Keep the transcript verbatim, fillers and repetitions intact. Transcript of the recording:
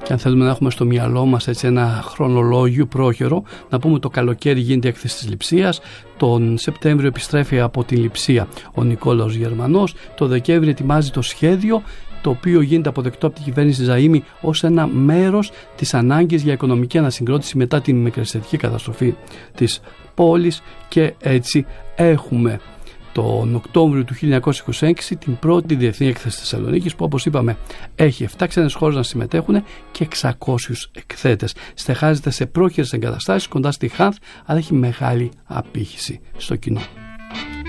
Και αν θέλουμε να έχουμε στο μυαλό μας έτσι ένα χρονολόγιο πρόχειρο, να πούμε το καλοκαίρι γίνεται η έκθεση της Λειψίας, τον Σεπτέμβριο επιστρέφει από την Λειψία ο Νικόλαος Γερμανός, το Δεκέμβριο ετοιμάζει το σχέδιο, το οποίο γίνεται αποδεκτό από την κυβέρνηση Ζαΐμι ως ένα μέρος της ανάγκης για οικονομική ανασυγκρότηση μετά την μικρασιατική καταστροφή της πόλης, και έτσι έχουμε τον Οκτώβριο του χίλια εννιακόσια είκοσι έξι την πρώτη διεθνή έκθεση της Θεσσαλονίκης, που όπως είπαμε έχει επτά ξένες χώρες να συμμετέχουν και εξακόσιους εκθέτες. Στεχάζεται σε πρόχειρες εγκαταστάσεις κοντά στη Χάνθ, αλλά έχει μεγάλη απήχηση στο κοινό.